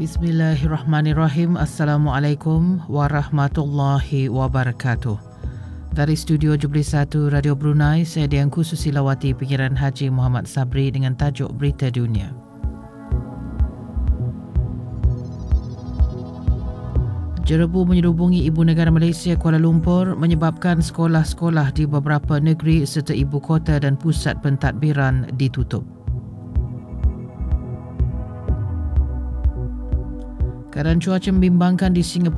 Bismillahirrahmanirrahim. Assalamualaikum warahmatullahi wabarakatuh. Dari studio Jublis 1 Radio Brunei, saya Diangku Susilawati Pengiran Haji Muhammad Sabri dengan tajuk Berita Dunia. Jerebu menyerubungi ibu negara Malaysia Kuala Lumpur menyebabkan sekolah-sekolah di beberapa negeri serta ibu kota dan pusat pentadbiran ditutup. Keadaan cuaca membimbangkan di Singapura